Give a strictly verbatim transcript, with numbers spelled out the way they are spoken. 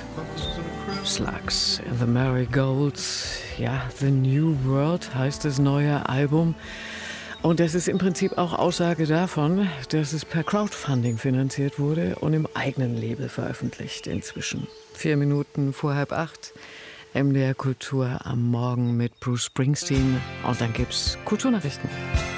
Slugs in the Marigolds. Ja, The New World heißt das neue Album. Und das ist im Prinzip auch Aussage davon, dass es per Crowdfunding finanziert wurde und im eigenen Label veröffentlicht inzwischen. Vier Minuten vor halb acht. M D R Kultur am Morgen mit Bruce Springsteen. Und dann gibt's Kulturnachrichten.